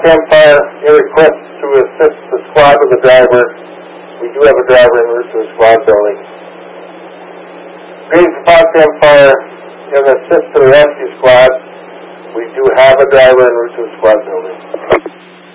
Potsdam Fire, in request to assist the squad with the driver. We do have a driver en route to the squad building. Greetings to Potsdam Fire, in assist to the rescue squad. We do have a driver en route to the squad building.